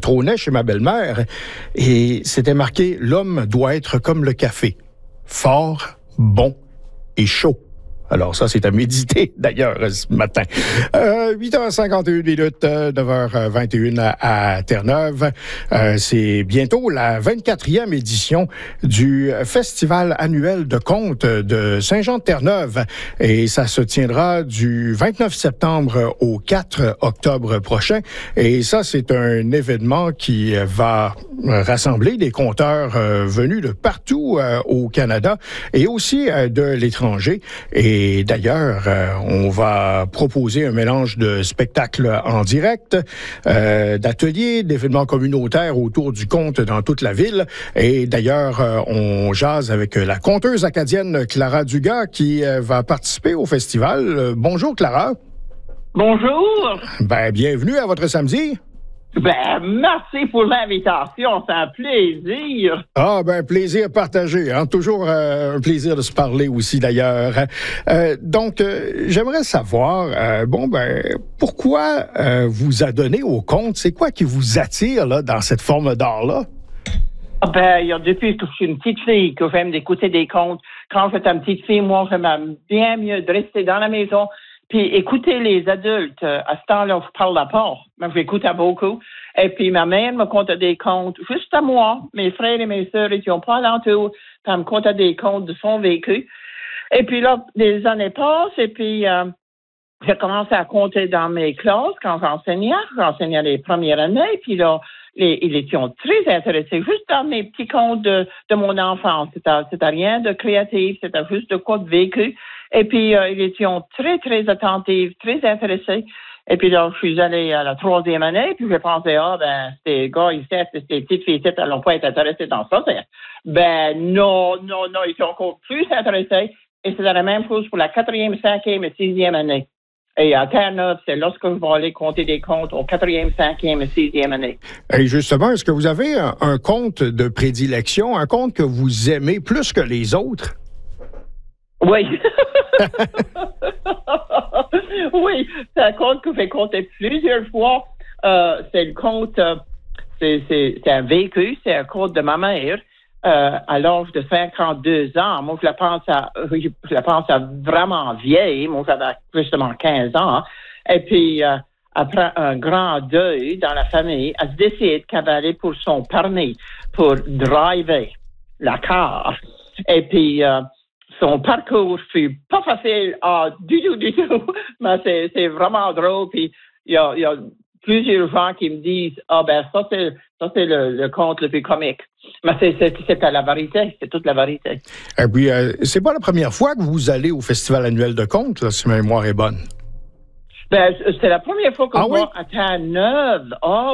trônait chez ma belle-mère et c'était marqué « L'homme doit être comme le café, fort, bon et chaud ». Alors ça, c'est à méditer, d'ailleurs, ce matin. 8h51 minutes, 9h21 à Terre-Neuve. C'est bientôt la 24e édition du Festival annuel de contes de Saint-Jean-de-Terre-Neuve. Et ça se tiendra du 29 septembre au 4 octobre prochain. Et ça, c'est un événement qui va rassembler des conteurs venus de partout au Canada et aussi de l'étranger. Et d'ailleurs, on va proposer un mélange de spectacles en direct, d'ateliers, d'événements communautaires autour du conte dans toute la ville. Et d'ailleurs, on jase avec la conteuse acadienne Clara Dugas qui va participer au festival. Bonjour Clara. Bonjour. Bienvenue à votre samedi. Merci pour l'invitation, c'est un plaisir. Plaisir partagé, hein? Toujours un plaisir de se parler aussi d'ailleurs. Donc, j'aimerais savoir, pourquoi vous adonnez au conte? C'est quoi qui vous attire là, dans cette forme d'art-là? Depuis que je suis une petite fille que j'aime d'écouter des contes. Quand j'étais une petite fille, moi, j'aimais bien mieux de rester dans la maison puis écouter les adultes. À ce temps-là, je parle pas, mais j'écoutais beaucoup. Et puis ma mère me contait des contes juste à moi. Mes frères et mes sœurs étaient pas alentour. Puis elle me contait des contes de son vécu. Et puis là, des années passent et puis j'ai commencé à compter dans mes classes quand j'enseignais. J'enseignais les premières années. Puis là, ils étaient très intéressés juste dans mes petits contes de mon enfance. C'était rien de créatif, c'était juste de quoi de vécu. Et puis, ils étaient très, très attentifs, très intéressés. Et puis là, je suis allée à la 3e année, puis j'ai pensé, ces gars ici, ces petites filles ici, elles n'ont pas été intéressées dans ça. Non, ils sont encore plus intéressés. Et c'est la même chose pour la 4e, 5e et 6e année. Et à Terre-Neuve, c'est lorsque je vais aller compter des contes aux 4e, 5e et 6e année. Et justement, est-ce que vous avez un conte de prédilection, un conte que vous aimez plus que les autres? Oui. Oui, c'est un conte que j'ai compté plusieurs fois. C'est le conte, c'est un vécu, c'est un conte de ma mère. À l'âge de 52 ans, moi, je la pense à vraiment vieille. Moi, j'avais justement 15 ans. Et puis, après un grand deuil dans la famille, elle décide qu'elle va aller pour son permis, pour driver la car. Et puis, son parcours fut pas facile du tout. Mais c'est vraiment drôle. Puis, il y a plusieurs gens qui me disent, ça c'est le conte le plus comique. Mais c'est la vérité, c'est toute la vérité. Et puis, c'est pas la première fois que vous allez au Festival annuel de contes, là, si ma mémoire est bonne. C'est la première fois que je vais à Terre-Neuve.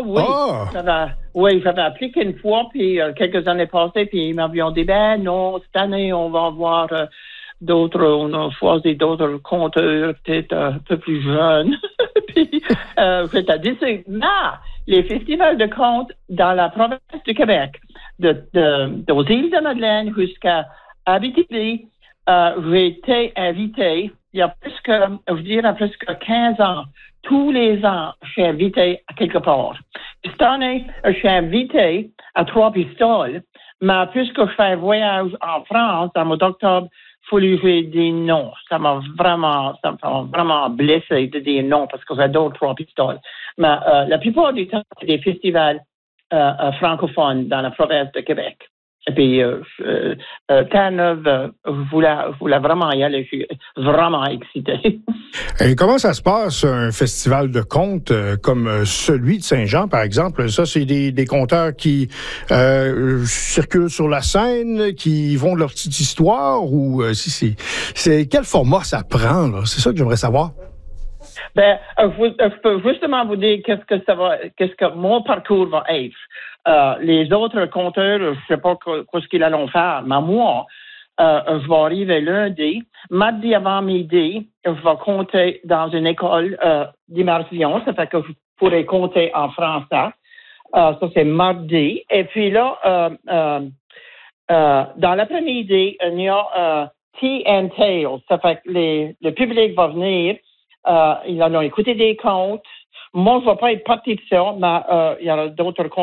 Oui, j'avais appliqué une fois, puis quelques années passées, puis ils m'avaient dit, non, cette année, on va avoir on a choisi d'autres conteurs, peut-être un peu plus jeunes. Puis, j'étais déçue. Mais les festivals de contes dans la province du Québec, aux îles de Madeleine jusqu'à Abitibi, j'ai été invité il y a presque 15 ans. Tous les ans, je suis invité à quelque part. Cette année, je suis invité à Trois-Pistoles, mais puisque je fais un voyage en France en mois d'octobre, il faut lui dire non. Ça m'a vraiment blessé de dire non parce que j'adore Trois-Pistoles. Mais la plupart du temps, c'est des festivals francophones dans la province de Québec. Et puis, Terre-Neuve, je voulais vraiment y aller. Je suis vraiment excité. Et comment ça se passe, un festival de contes comme celui de Saint-Jean, par exemple? Ça, c'est des conteurs qui circulent sur la scène, qui vont de leur petite histoire, ou c'est quel format ça prend, là? C'est ça que j'aimerais savoir. Je peux justement vous dire qu'est-ce que mon parcours va être. Les autres conteurs, je ne sais pas ce qu'ils allont faire, mais moi, je vais arriver lundi. Mardi avant midi, je vais compter dans une école d'immersion. Ça fait que je pourrai compter en français. Ça, c'est mardi. Et puis là, dans l'après-midi, il y a Tea and Tales. Ça fait que le public va venir. Ils allont écouter des contes. Moi, je ne vais pas être partie de ça, mais il y aura d'autres contes.